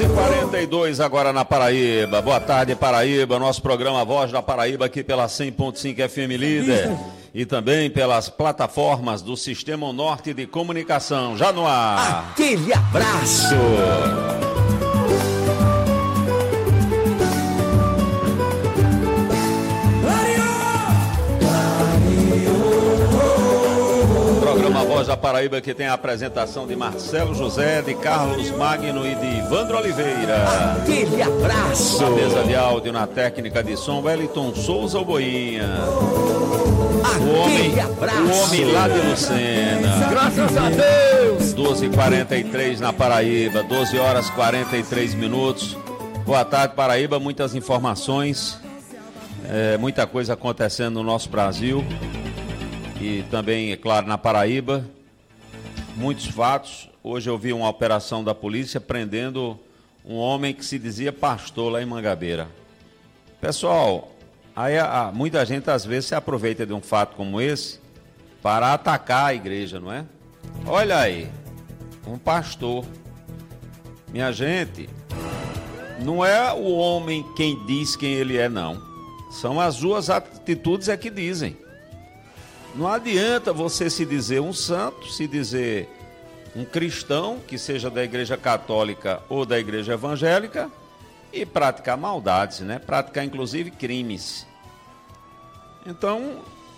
12h42 agora na Paraíba. Boa tarde, Paraíba. Nosso programa Voz da Paraíba aqui pela 100.5 FM Líder e também pelas plataformas do Sistema Norte de Comunicação. Já no ar. Aquele abraço. Programa Voz da Paraíba que tem a apresentação de Marcelo José, de Carlos Magno e de Ivandro Oliveira. Aquele abraço. Na mesa de áudio, na técnica de som, Wellington Souza o Boinha. Aquele abraço. O homem lá de Lucena. Graças a Deus. 12h43 na Paraíba, 12h43. Boa tarde, Paraíba. Muitas informações, muita coisa acontecendo no nosso Brasil. E também, é claro, na Paraíba, muitos fatos. Hoje eu vi uma operação da polícia prendendo um homem que se dizia pastor lá em Mangabeira. Pessoal, aí muita gente às vezes se aproveita de um fato como esse para atacar a igreja, não é? Olha aí, um pastor. Minha gente, não é o homem quem diz quem ele é, não. São as suas atitudes que dizem. Não adianta você se dizer um santo, se dizer um cristão, que seja da igreja católica ou da igreja evangélica, e praticar maldades, né? Praticar inclusive crimes. Então,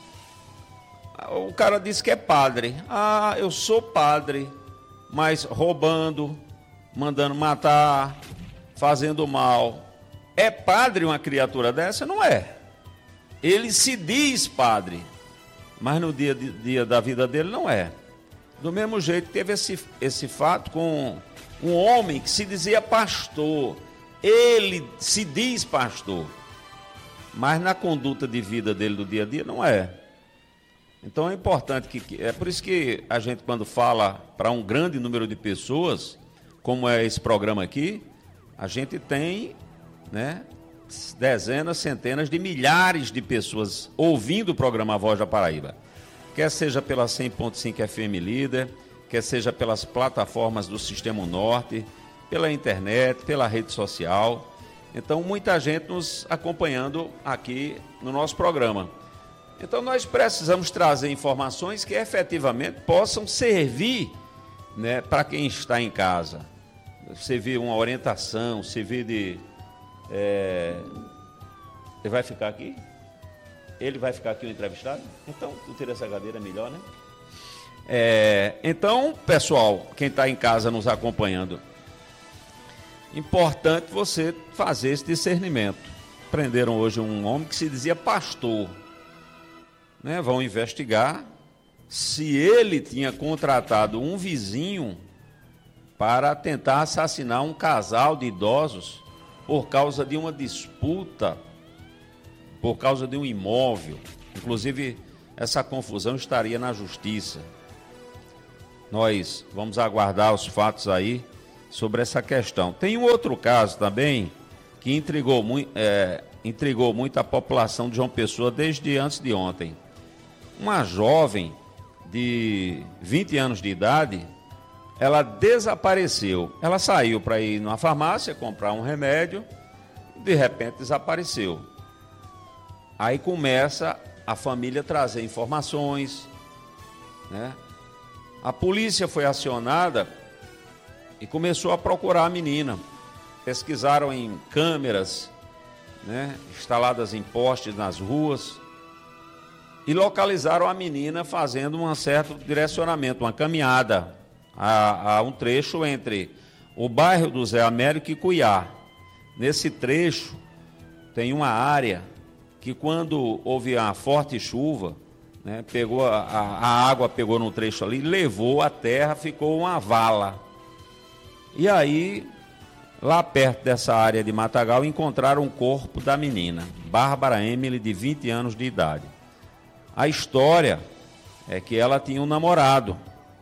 o cara diz que é padre. Ah, eu sou padre, mas roubando, mandando matar, fazendo mal. É padre uma criatura dessa? Não é. Ele se diz padre, mas no dia a dia da vida dele não é. Do mesmo jeito teve esse fato com um homem que se dizia pastor. Ele se diz pastor, mas na conduta de vida dele do dia a dia não é. Então é importante é por isso que a gente, quando fala para um grande número de pessoas, como é esse programa aqui, a gente tem, né, dezenas, centenas de milhares de pessoas ouvindo o programa Voz da Paraíba. Quer seja pela 100.5 FM Líder, quer seja pelas plataformas do Sistema Norte, pela internet, pela rede social. Então, muita gente nos acompanhando aqui no nosso programa. Então, nós precisamos trazer informações que efetivamente possam servir, né, para quem está em casa. Servir uma orientação, servir de... Ele vai ficar aqui? Ele vai ficar aqui o entrevistado? Então, tu tira essa cadeira melhor, né? Então, pessoal, quem está em casa nos acompanhando, importante você fazer esse discernimento. Prenderam hoje um homem que se dizia pastor, né? Vão investigar se ele tinha contratado um vizinho para tentar assassinar um casal de idosos por causa de uma disputa, por causa de um imóvel. Inclusive, essa confusão estaria na justiça. Nós vamos aguardar os fatos aí sobre essa questão. Tem um outro caso também que intrigou muito a população de João Pessoa desde antes de ontem. Uma jovem de 20 anos de idade, ela desapareceu. Ela saiu para ir numa farmácia comprar um remédio e de repente desapareceu. Aí começa a família a trazer informações, né? A polícia foi acionada e começou a procurar a menina. Pesquisaram em câmeras, né, instaladas em postes nas ruas, e localizaram a menina fazendo um certo direcionamento, uma caminhada a um trecho entre o bairro do Zé Américo e Cuiá. Nesse trecho tem uma área que, quando houve uma forte chuva, né, pegou a água pegou no trecho ali, levou a terra, ficou uma vala. E aí, lá perto dessa área de matagal, encontraram o corpo da menina, Bárbara Emily, de 20 anos de idade. A história é que ela tinha um namorado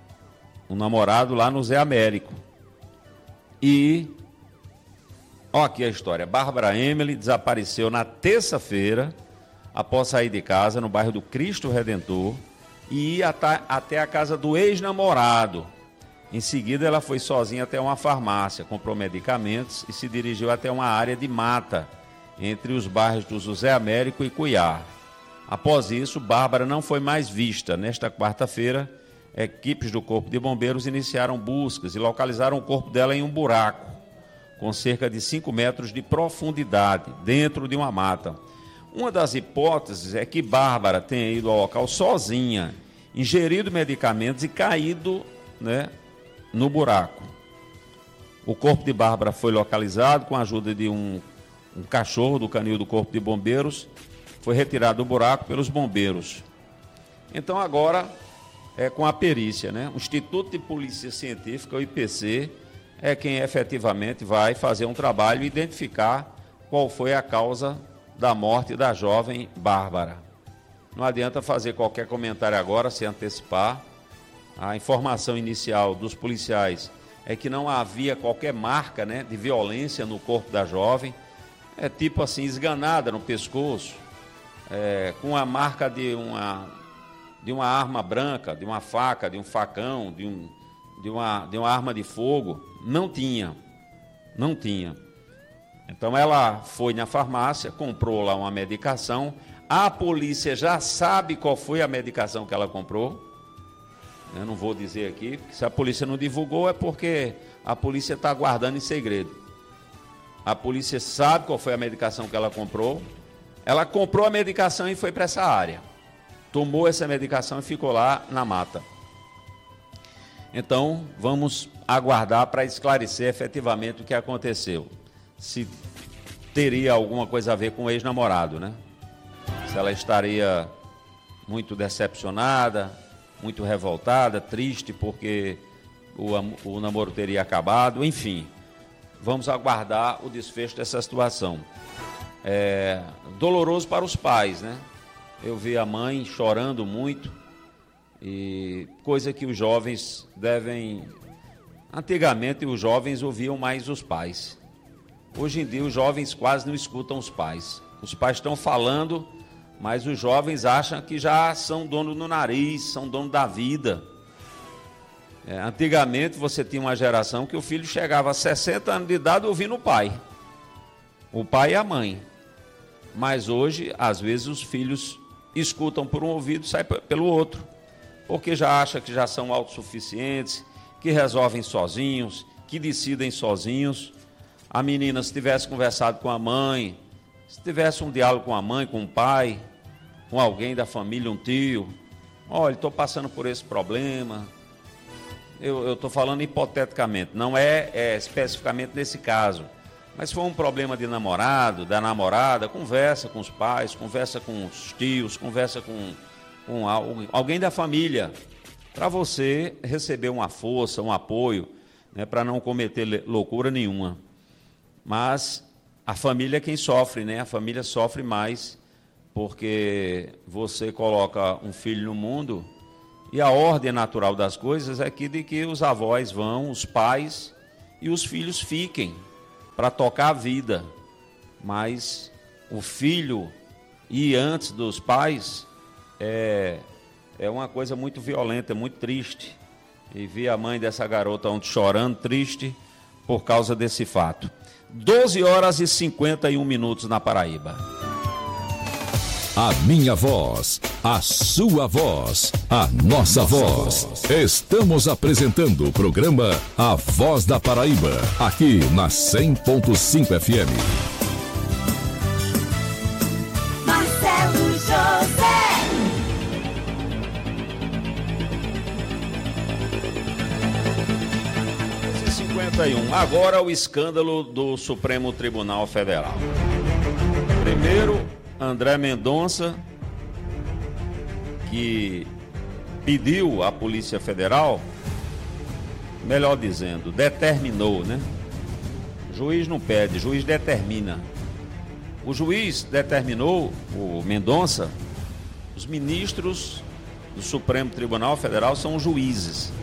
lá no Zé Américo. E, ó, aqui a história. Bárbara Emily desapareceu na terça-feira, após sair de casa, no bairro do Cristo Redentor, e ir até a casa do ex-namorado. Em seguida, ela foi sozinha até uma farmácia, comprou medicamentos e se dirigiu até uma área de mata, entre os bairros do José Américo e Cuiar. Após isso, Bárbara não foi mais vista. Nesta quarta-feira, equipes do Corpo de Bombeiros iniciaram buscas e localizaram o corpo dela em um buraco, com cerca de 5 metros de profundidade, dentro de uma mata. Uma das hipóteses é que Bárbara tenha ido ao local sozinha, ingerido medicamentos e caído, no buraco. O corpo de Bárbara foi localizado com a ajuda de um cachorro do canil do Corpo de Bombeiros, foi retirado do buraco pelos bombeiros. Então agora é com a perícia, O Instituto de Polícia Científica, o IPC, é quem efetivamente vai fazer um trabalho e identificar qual foi a causa da morte da jovem Bárbara. Não adianta fazer qualquer comentário agora, se antecipar. A informação inicial dos policiais é que não havia qualquer marca, de violência no corpo da jovem. É tipo assim, esganada no pescoço, com a marca de uma arma branca, de uma faca, de um facão, de uma arma de fogo. Não tinha. Então ela foi na farmácia, comprou lá uma medicação. A polícia já sabe qual foi a medicação que ela comprou. Eu não vou dizer aqui, porque se a polícia não divulgou é porque a polícia está guardando em segredo. A polícia sabe qual foi a medicação que ela comprou. Ela comprou a medicação e foi para essa área. Tomou essa medicação e ficou lá na mata. Então, vamos aguardar para esclarecer efetivamente o que aconteceu. Se teria alguma coisa a ver com o ex-namorado, Se ela estaria muito decepcionada, muito revoltada, triste porque o namoro teria acabado, enfim. Vamos aguardar o desfecho dessa situação. Doloroso para os pais, Eu vi a mãe chorando muito, e coisa que os jovens devem... Antigamente os jovens ouviam mais os pais. Hoje em dia os jovens quase não escutam os pais. Os pais estão falando, mas os jovens acham que já são dono do nariz, são dono da vida. Antigamente você tinha uma geração que o filho chegava a 60 anos de idade ouvindo o pai e a mãe. Mas hoje, às vezes, os filhos escutam por um ouvido e saem pelo outro, porque já acham que já são autossuficientes, que resolvem sozinhos, que decidem sozinhos. A menina, se tivesse conversado com a mãe, se tivesse um diálogo com a mãe, com o pai, com alguém da família, um tio, olha, estou passando por esse problema. Eu estou falando hipoteticamente, não é especificamente nesse caso. Mas se for um problema de namorado, da namorada, conversa com os pais, conversa com os tios, conversa com alguém da família, para você receber uma força, um apoio, para não cometer loucura nenhuma. Mas a família é quem sofre, A família sofre mais, porque você coloca um filho no mundo e a ordem natural das coisas é de que os avós vão, os pais e os filhos fiquem para tocar a vida. Mas o filho ir antes dos pais é uma coisa muito violenta, muito triste. E vi a mãe dessa garota ontem chorando, triste, por causa desse fato. 12h51 na Paraíba. A minha voz, a sua voz, a nossa voz. Estamos apresentando o programa A Voz da Paraíba, aqui na 100.5 FM. Marcelo José. Agora o escândalo do Supremo Tribunal Federal. Primeiro, André Mendonça, que pediu à Polícia Federal, melhor dizendo, determinou, O juiz não pede, o juiz determina. O juiz determinou, o Mendonça, os ministros do Supremo Tribunal Federal são juízes.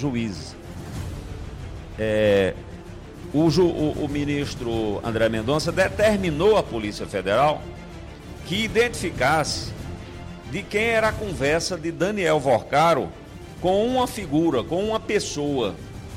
O ministro André Mendonça determinou à Polícia Federal que identificasse de quem era a conversa de Daniel Vorcaro com uma figura, com uma pessoa,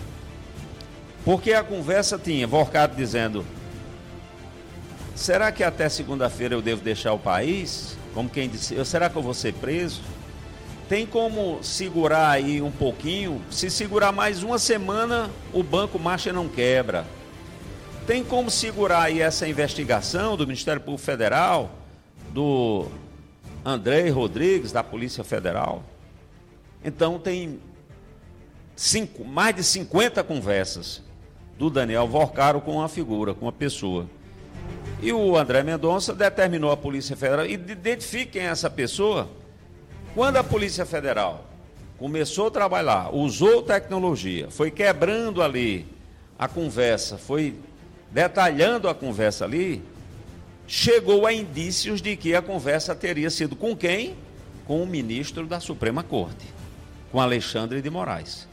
Porque a conversa tinha Vorcado dizendo: será que até segunda-feira eu devo deixar o país? Como quem disse, será que eu vou ser preso? Tem como segurar aí um pouquinho? Se segurar mais uma semana, o banco marcha não quebra. Tem como segurar aí essa investigação do Ministério Público Federal, do Andrei Rodrigues, da Polícia Federal? Então tem mais de 50 conversas do Daniel Vorcaro com uma figura, com uma pessoa. E o André Mendonça determinou à Polícia Federal: identifiquem essa pessoa. Quando a Polícia Federal começou a trabalhar, usou tecnologia, foi quebrando ali a conversa, foi detalhando a conversa ali, chegou a indícios de que a conversa teria sido com quem? Com o ministro da Suprema Corte, com Alexandre de Moraes.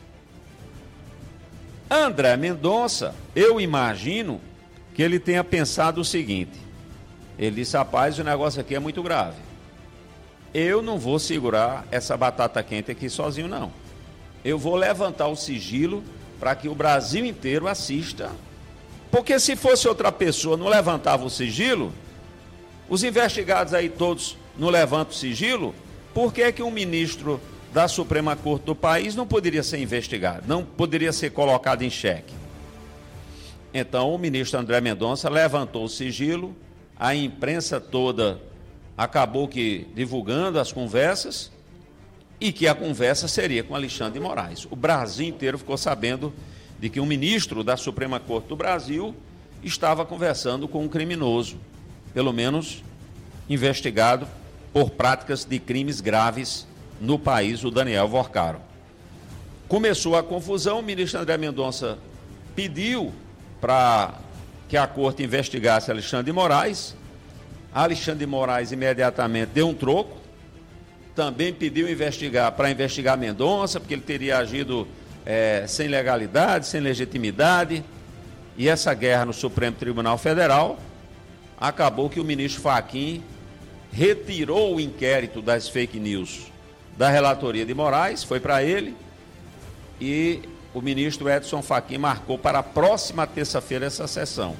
André Mendonça, eu imagino que ele tenha pensado o seguinte: ele disse: rapaz, o negócio aqui é muito grave. Eu não vou segurar essa batata quente aqui sozinho, não. Eu vou levantar o sigilo para que o Brasil inteiro assista. Porque se fosse outra pessoa, não levantava o sigilo, os investigados aí todos não levantam o sigilo, por que que um ministro da Suprema Corte do país não poderia ser investigado, não poderia ser colocado em xeque? Então o ministro André Mendonça levantou o sigilo, a imprensa toda acabou que divulgando as conversas, e que a conversa seria com Alexandre de Moraes. O Brasil inteiro ficou sabendo de que um ministro da Suprema Corte do Brasil estava conversando com um criminoso, pelo menos investigado por práticas de crimes graves no país, o Daniel Vorcaro. Começou a confusão, o ministro André Mendonça pediu para que a corte investigasse Alexandre de Moraes. Alexandre de Moraes imediatamente deu um troco, também pediu para investigar Mendonça, porque ele teria agido sem legalidade, sem legitimidade, e essa guerra no Supremo Tribunal Federal acabou que o ministro Fachin retirou o inquérito das fake news da relatoria de Moraes, foi para ele, e o ministro Edson Fachin marcou para a próxima terça-feira essa sessão.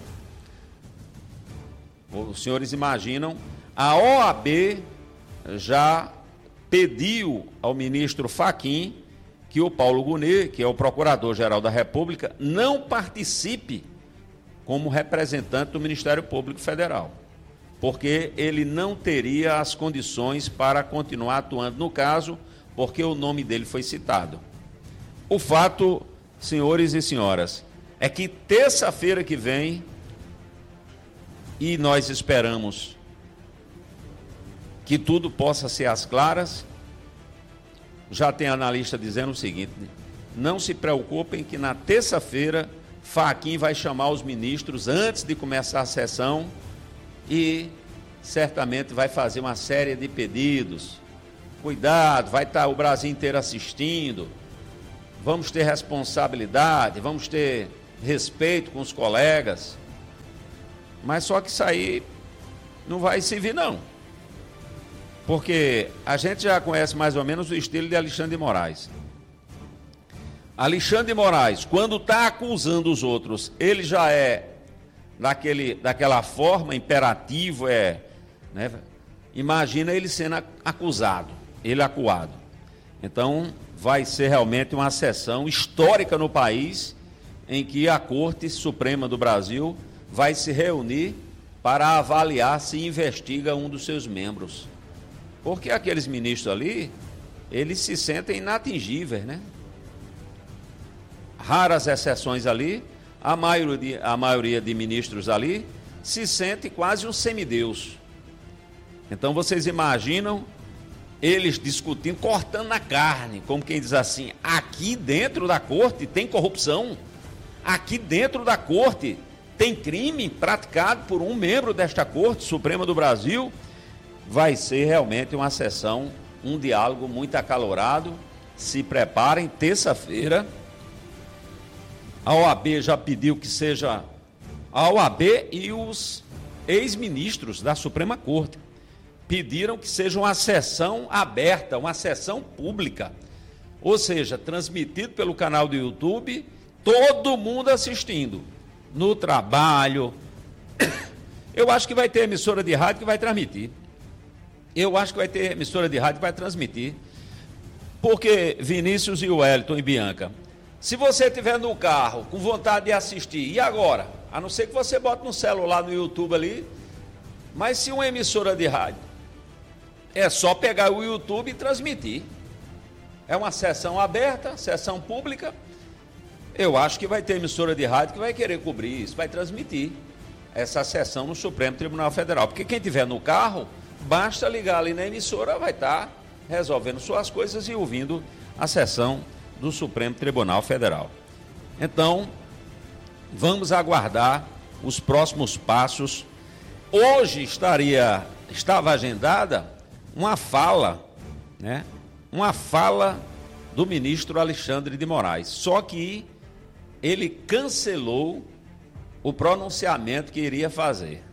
Os senhores imaginam, a OAB já pediu ao ministro Fachin que o Paulo Gonet, que é o Procurador-Geral da República, não participe como representante do Ministério Público Federal, porque ele não teria as condições para continuar atuando no caso, porque o nome dele foi citado. O fato, senhores e senhoras, é que terça-feira que vem, e nós esperamos que tudo possa ser às claras, já tem analista dizendo o seguinte: não se preocupem que na terça-feira Fachin vai chamar os ministros antes de começar a sessão e certamente vai fazer uma série de pedidos. Cuidado, vai estar o Brasil inteiro assistindo, vamos ter responsabilidade, vamos ter respeito com os colegas. Mas só que isso aí não vai servir, não. Porque a gente já conhece mais ou menos o estilo de Alexandre de Moraes. Alexandre de Moraes, quando está acusando os outros, ele já é daquela forma, imperativo, né? Imagina ele sendo acusado, ele acuado. Então, vai ser realmente uma sessão histórica no país, em que a Corte Suprema do Brasil vai se reunir para avaliar se investiga um dos seus membros. Porque aqueles ministros ali, eles se sentem inatingíveis, né? Raras exceções ali, a maioria de ministros ali se sente quase um semideus. Então vocês imaginam eles discutindo, cortando na carne, como quem diz assim: aqui dentro da corte tem corrupção, aqui dentro da corte tem crime praticado por um membro desta Corte Suprema do Brasil. Vai ser realmente uma sessão, um diálogo muito acalorado. Se preparem, terça-feira. A OAB já pediu que seja a OAB e os ex-ministros da Suprema Corte pediram que seja uma sessão aberta, uma sessão pública, ou seja, transmitido pelo canal do YouTube Todo mundo assistindo, no trabalho. Eu acho que vai ter emissora de rádio que vai transmitir. Porque Vinícius e Wellington e Bianca, se você estiver no carro com vontade de assistir, e agora? A não ser que você bote no celular, no YouTube ali, mas se uma emissora de rádio, é só pegar o YouTube e transmitir. É uma sessão aberta, sessão pública. Eu acho que vai ter emissora de rádio que vai querer cobrir isso, vai transmitir essa sessão no Supremo Tribunal Federal. Porque quem estiver no carro, basta ligar ali na emissora, vai estar resolvendo suas coisas e ouvindo a sessão do Supremo Tribunal Federal. Então, vamos aguardar os próximos passos. Hoje estava agendada uma fala, né? Uma fala do ministro Alexandre de Moraes. Só que ele cancelou o pronunciamento que iria fazer.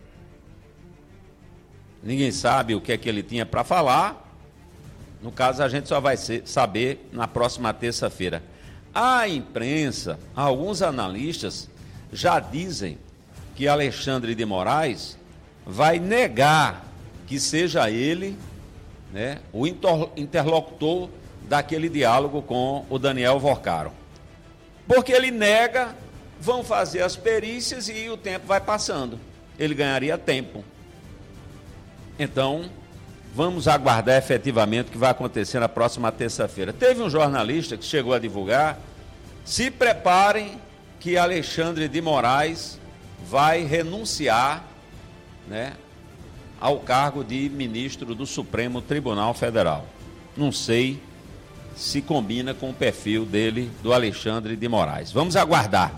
Ninguém sabe o que é que ele tinha para falar. No caso, a gente só vai saber na próxima terça-feira. A imprensa, alguns analistas já dizem que Alexandre de Moraes vai negar que seja ele, né, o interlocutor daquele diálogo com o Daniel Vorcaro. Porque ele nega, vão fazer as perícias e o tempo vai passando. Ele ganharia tempo. Então, vamos aguardar efetivamente o que vai acontecer na próxima terça-feira. Teve um jornalista que chegou a divulgar, se preparem que Alexandre de Moraes vai renunciar, né, ao cargo de ministro do Supremo Tribunal Federal. Não sei se combina com o perfil dele, do Alexandre de Moraes. Vamos aguardar.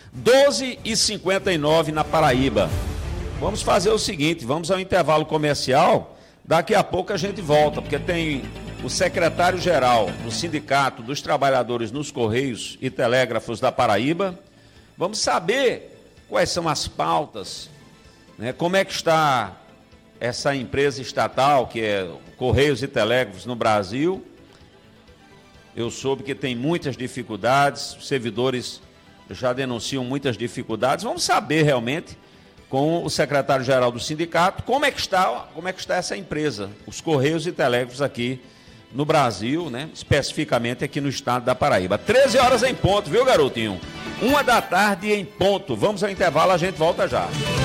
12h59 na Paraíba. Vamos fazer o seguinte, vamos ao intervalo comercial. Daqui a pouco a gente volta, porque tem o secretário-geral do Sindicato dos Trabalhadores nos Correios e Telégrafos da Paraíba. Vamos saber quais são as pautas, né? Como é que está essa empresa estatal, que é Correios e Telégrafos no Brasil. Eu soube que tem muitas dificuldades, os servidores já denunciam muitas dificuldades. Vamos saber realmente com o secretário-geral do sindicato como é que está essa empresa, os Correios e Telégrafos aqui no Brasil, né? Especificamente aqui no estado da Paraíba. 13h em ponto, viu, garotinho? 1h da tarde em ponto. Vamos ao intervalo, a gente volta já.